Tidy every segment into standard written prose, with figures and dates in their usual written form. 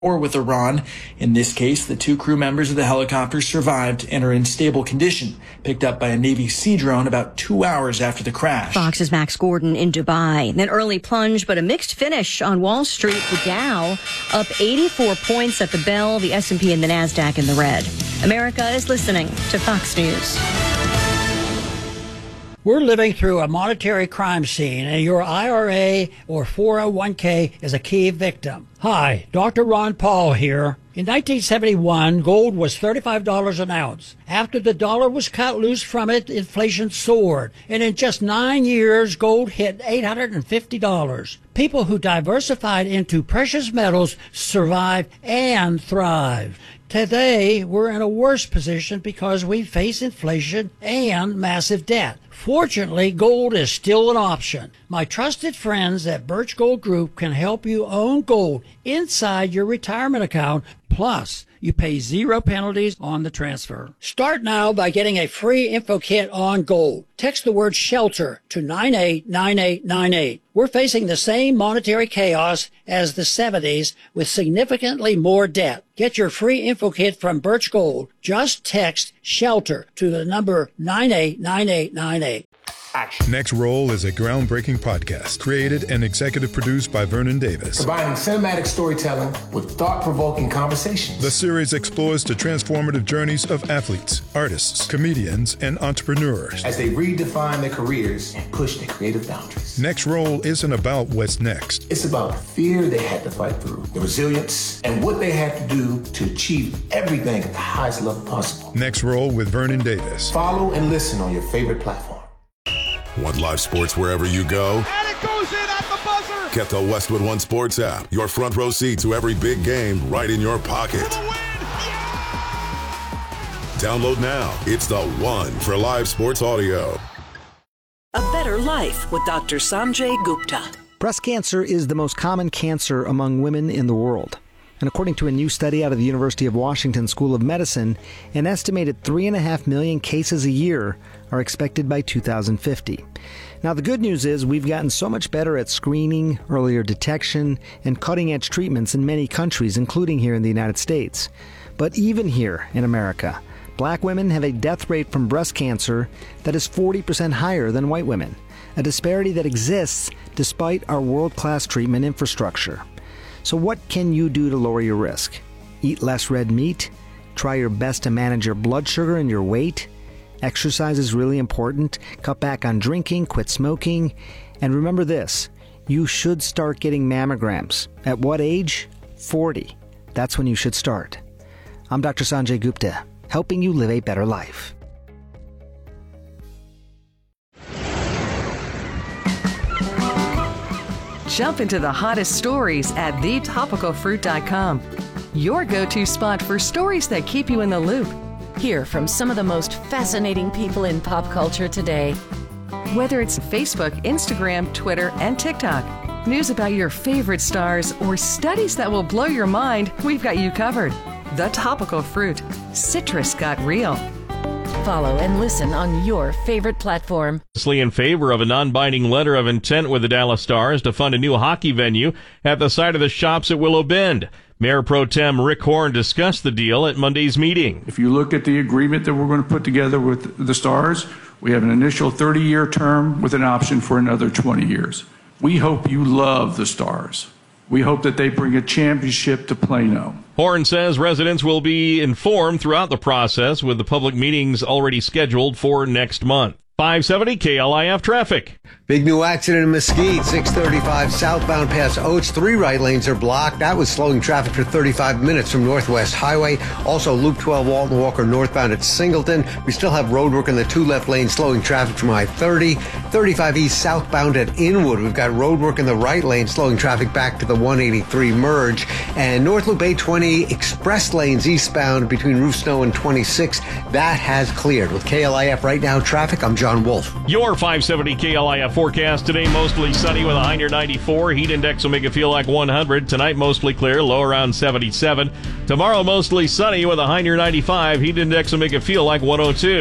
or with Iran. In this case, the 2 crew members of the helicopter survived and are in stable condition, picked up by a Navy Sea drone about 2 hours after the crash. Fox's Max Gordon in Dubai. An early plunge, but a mixed finish on Wall Street. The Dow up 84 points at the bell, the S&P and the NASDAQ in the red. America is listening to Fox News. We're living through a monetary crime scene, and your IRA or 401k is a key victim. Hi, Dr. Ron Paul here. In 1971, gold was $35 an ounce. After the dollar was cut loose from it, inflation soared. And in just 9 years, gold hit $850. People who diversified into precious metals survived and thrived. Today, we're in a worse position because we face inflation and massive debt. Fortunately, gold is still an option. My trusted friends at Birch Gold Group can help you own gold inside your retirement account. Plus, you pay 0 penalties on the transfer. Start now by getting a free info kit on gold. Text the word SHELTER to 989898. We're facing the same monetary chaos as the 70s with significantly more debt. Get your free info kit from Birch Gold. Just text SHELTER to the number 989898. Action. Next Roll is a groundbreaking podcast created and executive produced by Vernon Davis. Combining cinematic storytelling with thought-provoking conversations. The series explores the transformative journeys of athletes, artists, comedians, and entrepreneurs as they redefine their careers and push their creative boundaries. Next Roll isn't about what's next. It's about the fear they had to fight through, the resilience, and what they had to do to achieve everything at the highest level possible. Next Roll with Vernon Davis. Follow and listen on your favorite platform. Want live sports wherever you go? And it goes in at the buzzer! Get the Westwood One Sports app. Your front row seat to every big game right in your pocket. Download now. It's the one for live sports audio. A Better Life with Dr. Sanjay Gupta. Breast cancer is the most common cancer among women in the world. And according to a new study out of the University of Washington School of Medicine, an estimated 3.5 million cases a year are expected by 2050. Now, the good news is we've gotten so much better at screening, earlier detection, and cutting-edge treatments in many countries, including here in the United States. But even here in America, black women have a death rate from breast cancer that is 40% higher than white women, a disparity that exists despite our world-class treatment infrastructure. So what can you do to lower your risk? Eat less red meat? Try your best to manage your blood sugar and your weight? Exercise is really important. Cut back on drinking, quit smoking. And remember this, you should start getting mammograms. At what age? 40. That's when you should start. I'm Dr. Sanjay Gupta, helping you live a better life. Jump into the hottest stories at thetopicalfruit.com. Your go-to spot for stories that keep you in the loop. Hear from some of the most fascinating people in pop culture today. Whether it's Facebook, Instagram, Twitter, and TikTok, news about your favorite stars, or studies that will blow your mind, we've got you covered. The Topical Fruit. Citrus got real. Follow and listen on your favorite platform. In favor of a non-binding letter of intent with the Dallas Stars to fund a new hockey venue at the site of the Shops at Willow Bend. Mayor Pro Tem Rick Horn discussed the deal at Monday's meeting. If you look at the agreement that we're going to put together with the Stars, we have an initial 30-year term with an option for another 20 years. We hope you love the Stars. We hope that they bring a championship to Plano. Horn says residents will be informed throughout the process, with the public meetings already scheduled for next month. 570 KLIF traffic. Big new accident in Mesquite, 635 southbound past Oates. 3 right lanes are blocked. That was slowing traffic for 35 minutes from Northwest Highway. Also, Loop 12 Walton Walker northbound at Singleton. We still have road work in the 2 left lanes slowing traffic from I-30. 35 east southbound at Inwood. We've got road work in the right lane slowing traffic back to the 183 merge. And North Loop 820 express lanes eastbound between Roof Snow and 26. That has cleared. With KLIF right now traffic, I'm John Wolf. Your 570 KLIF forecast today, mostly sunny with a high near 94. Heat index will make it feel like 100. Tonight, mostly clear, low around 77. Tomorrow, mostly sunny with a high near 95. Heat index will make it feel like 102.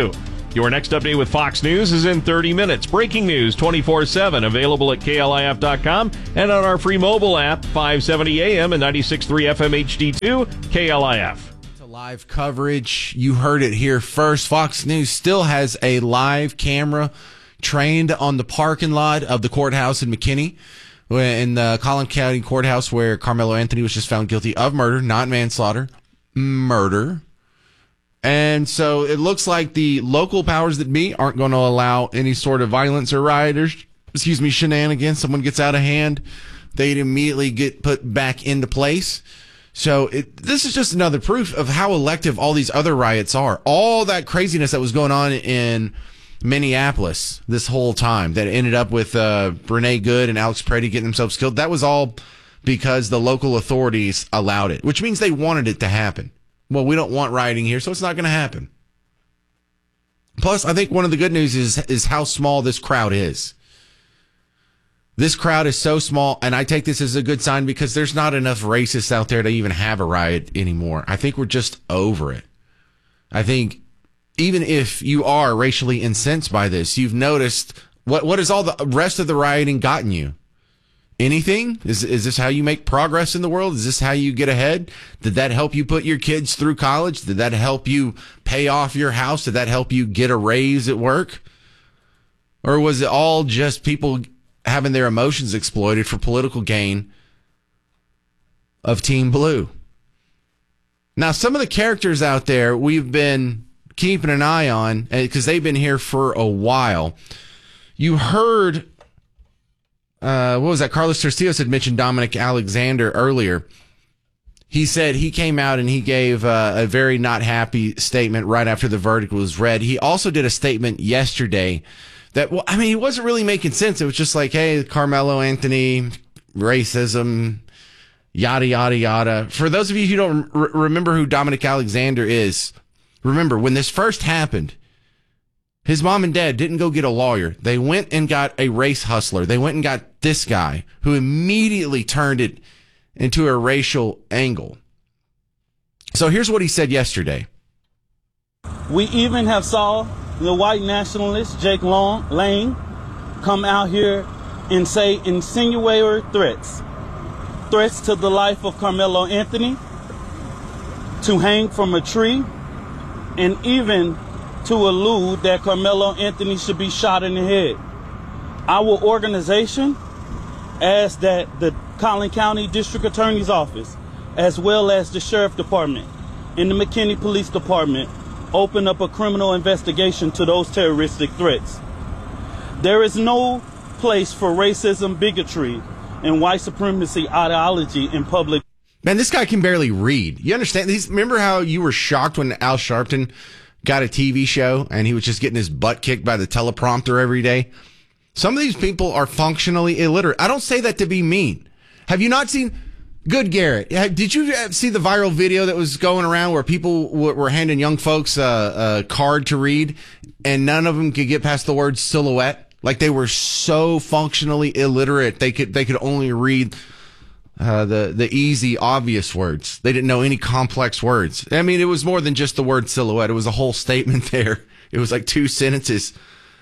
Your next update with Fox News is in 30 minutes. Breaking news 24/7, available at KLIF.com and on our free mobile app, 570 AM and 96.3 FM HD2, KLIF. Live coverage. You heard it here first. Fox News still has a live camera trained on the parking lot of the courthouse in McKinney, in the Collin County Courthouse, where Carmelo Anthony was just found guilty of murder, not manslaughter, murder. And so it looks like the local powers that be aren't going to allow any sort of violence or shenanigans. Someone gets out of hand, they'd immediately get put back into place. So this is just another proof of how elective all these other riots are. All that craziness that was going on in Minneapolis this whole time that ended up with Renee Good and Alex Preddy getting themselves killed, that was all because the local authorities allowed it, which means they wanted it to happen. Well, we don't want rioting here, so it's not going to happen. Plus, I think one of the good news is how small this crowd is. This crowd is so small, and I take this as a good sign because there's not enough racists out there to even have a riot anymore. I think we're just over it. I think even if you are racially incensed by this, you've noticed what has all the rest of the rioting gotten you? Anything? Is this how you make progress in the world? Is this how you get ahead? Did that help you put your kids through college? Did that help you pay off your house? Did that help you get a raise at work? Or was it all just people having their emotions exploited for political gain of Team Blue? Now, some of the characters out there we've been keeping an eye on because they've been here for a while. You heard... what was that? Carlos Tercios had mentioned Dominic Alexander earlier. He said he came out and he gave a very not happy statement right after the verdict was read. He also did a statement yesterday that, well, I mean, he wasn't really making sense. It was just like, hey, Carmelo Anthony, racism, yada, yada, yada. For those of you who don't remember who Dominic Alexander is, remember when this first happened, his mom and dad didn't go get a lawyer. They went and got a race hustler. They went and got this guy who immediately turned it into a racial angle. So here's what he said yesterday. We even have saw the white nationalist Jake Lane come out here and say insinuatory threats to the life of Carmelo Anthony, to hang from a tree, and even to allude that Carmelo Anthony should be shot in the head. Our organization asked that the Collin County District Attorney's Office, as well as the Sheriff Department and the McKinney Police Department, open up a criminal investigation to those terroristic threats. There is no place for racism, bigotry, and white supremacy ideology in public. Man, this guy can barely read. You understand? Remember how you were shocked when Al Sharpton got a TV show and he was just getting his butt kicked by the teleprompter every day? Some of these people are functionally illiterate. I don't say that to be mean. Have you not seen... Good Garrett, did you see the viral video that was going around where people were handing young folks a card to read and none of them could get past the word silhouette? Like they were so functionally illiterate they could only read the easy, obvious words. They didn't know any complex words. I mean, it was more than just the word silhouette. It was a whole statement there. It was like 2 sentences.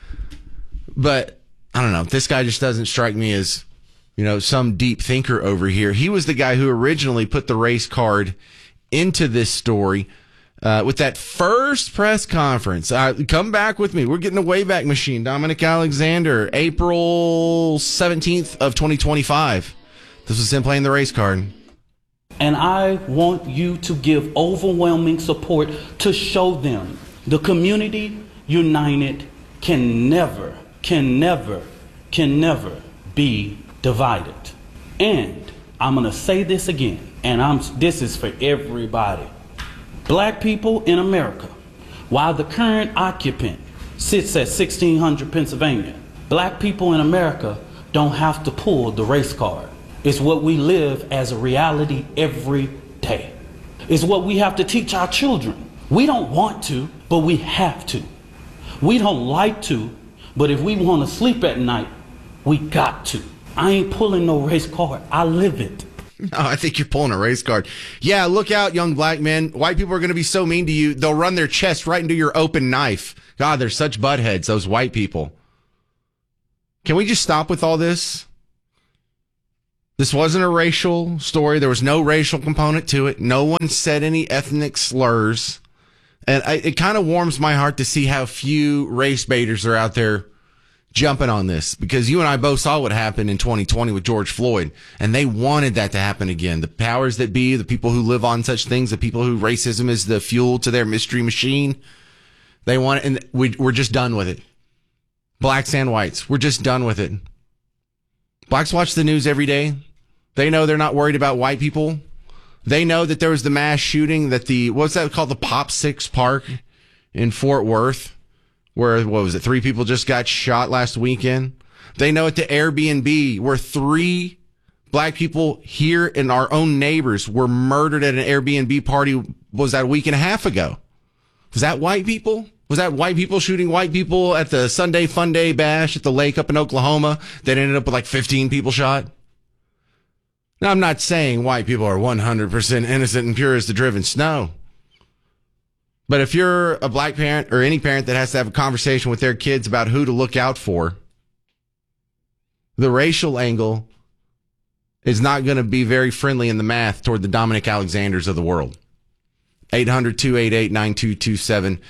But I don't know. This guy just doesn't strike me as, some deep thinker over here. He was the guy who originally put the race card into this story with that first press conference. Come back with me. We're getting a Wayback Machine. Dominic Alexander, April 17th of 2025. This was him playing the race card. And I want you to give overwhelming support to show them the community united can never be divided. And I'm going to say this again, and this is for everybody. Black people in America, while the current occupant sits at 1600 Pennsylvania, black people in America don't have to pull the race card. It's what we live as a reality every day. It's what we have to teach our children. We don't want to, but we have to. We don't like to, but if we want to sleep at night, we got to. I ain't pulling no race card. I live it. No, I think you're pulling a race card. Yeah, look out, young black men. White people are going to be so mean to you, they'll run their chest right into your open knife. God, they're such buttheads, those white people. Can we just stop with all this? This wasn't a racial story. There was no racial component to it. No one said any ethnic slurs. And it kind of warms my heart to see how few race baiters are out there jumping on this, because you and I both saw what happened in 2020 with George Floyd, and they wanted that to happen again. The powers that be, the people who live on such things, the people who racism is the fuel to their mystery machine, they want it, and we're just done with it. Blacks and whites, we're just done with it. Blacks watch the news every day. They know they're not worried about white people. They know that there was the mass shooting that what's that called? The Pop Six Park in Fort Worth, where, 3 people just got shot last weekend. They know at the Airbnb where 3 black people here in our own neighbors were murdered at an Airbnb party, was that a week and a half ago? Was that white people? Was that white people shooting white people at the Sunday Fun Day Bash at the lake up in Oklahoma that ended up with like 15 people shot? Now, I'm not saying white people are 100% innocent and pure as the driven snow. But if you're a black parent or any parent that has to have a conversation with their kids about who to look out for, the racial angle is not going to be very friendly in the math toward the Dominic Alexanders of the world. 800-288-9227.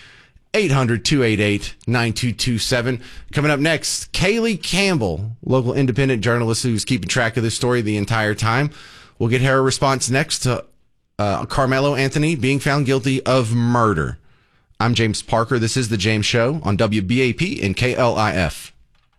800-288-9227. Coming up next, Kaylee Campbell, local independent journalist who's keeping track of this story the entire time. We'll get her response next to Carmelo Anthony being found guilty of murder. I'm James Parker. This is The James Show on WBAP and KLIF.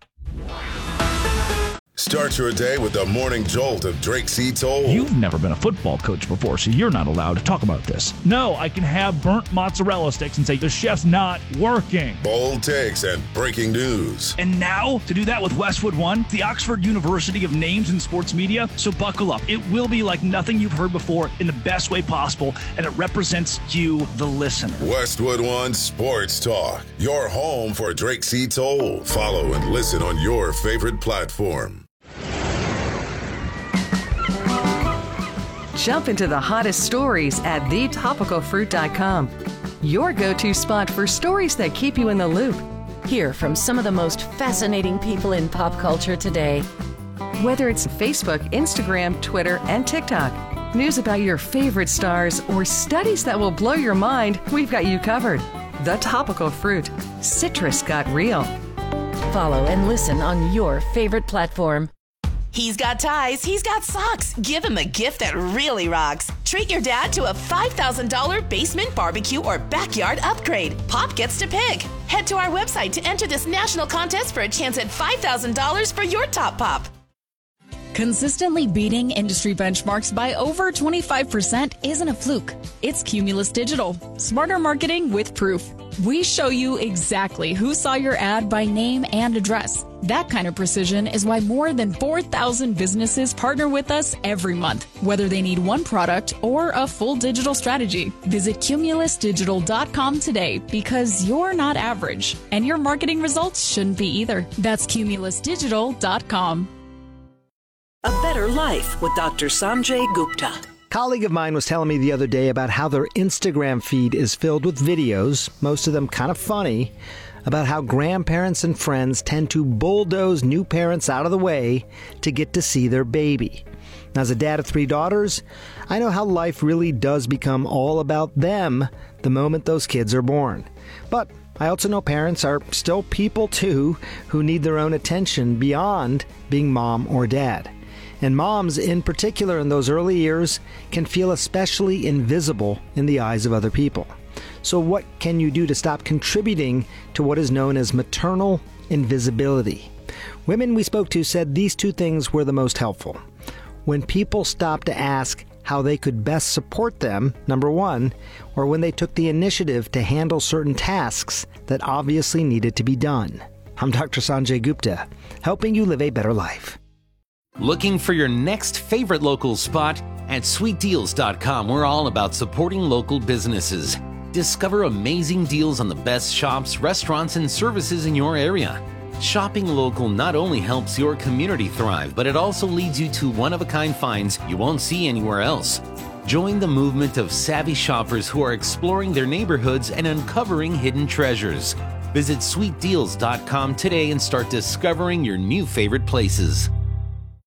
Start your day with the morning jolt of Drake C. Toll. You've never been a football coach before, so you're not allowed to talk about this. No, I can have burnt mozzarella sticks and say the chef's not working. Bold takes and breaking news. And now, to do that with Westwood One, the Oxford University of Names in Sports Media. So buckle up. It will be like nothing you've heard before in the best way possible, and it represents you, the listener. Westwood One Sports Talk, your home for Drake C. Toll. Follow and listen on your favorite platform. Jump into the hottest stories at thetopicalfruit.com. Your go-to spot for stories that keep you in the loop. Hear from some of the most fascinating people in pop culture today. Whether it's Facebook, Instagram, Twitter, and TikTok, news about your favorite stars, or studies that will blow your mind, we've got you covered. The Topical Fruit. Citrus got real. Follow and listen on your favorite platform. He's got ties, he's got socks. Give him a gift that really rocks. Treat your dad to a $5,000 basement barbecue or backyard upgrade. Pop gets to pick. Head to our website to enter this national contest for a chance at $5,000 for your top pop. Consistently beating industry benchmarks by over 25% isn't a fluke. It's Cumulus Digital. Smarter marketing with proof. We show you exactly who saw your ad by name and address. That kind of precision is why more than 4,000 businesses partner with us every month, whether they need one product or a full digital strategy. Visit cumulusdigital.com today, because you're not average, and your marketing results shouldn't be either. That's cumulusdigital.com. A Better Life with Dr. Sanjay Gupta. A colleague of mine was telling me the other day about how their Instagram feed is filled with videos, most of them kind of funny, about how grandparents and friends tend to bulldoze new parents out of the way to get to see their baby. Now, as a dad of 3 daughters, I know how life really does become all about them the moment those kids are born. But I also know parents are still people too, who need their own attention beyond being mom or dad. And moms, in particular in those early years, can feel especially invisible in the eyes of other people. So what can you do to stop contributing to what is known as maternal invisibility? Women we spoke to said these 2 things were the most helpful. When people stopped to ask how they could best support them, number 1, or when they took the initiative to handle certain tasks that obviously needed to be done. I'm Dr. Sanjay Gupta, helping you live a better life. Looking for your next favorite local spot? At sweetdeals.com, we're all about supporting local businesses. Discover amazing deals on the best shops, restaurants, and services in your area. Shopping local not only helps your community thrive, but it also leads you to one-of-a-kind finds you won't see anywhere else. Join the movement of savvy shoppers who are exploring their neighborhoods and uncovering hidden treasures. Visit sweetdeals.com today and start discovering your new favorite places.